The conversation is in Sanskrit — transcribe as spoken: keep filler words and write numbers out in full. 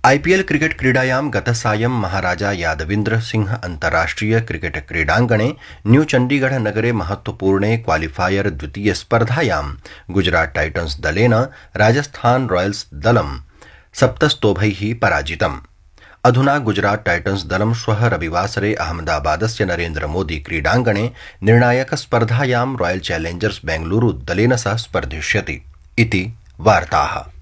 आईपीएल क्रिकेट क्रीडायां गतसायं महाराजा यादविन्द्र सिंह अन्ताराष्ट्रिय क्रिकेट क्रीडाङ्गणे न्यू चण्डीगढ़ नगरे महत्वपूर्णे क्वालिफायर द्वितीय स्पर्धायां गुजरात टाइटन्स दलेन राजस्थान रॉयल्स दलं सप्तस्तोभैः पराजितम्। अधुना गुजरात टाइटन्स दलं श्वः रविवासरे अहमदाबादस्य नरेन्द्र मोदी क्रीडाङ्गणे निर्णायक स्पर्धायां रॉयल चैलेंजर्स बेंगलुरू दलेन सह स्पर्धिष्यति इति वार्ताः।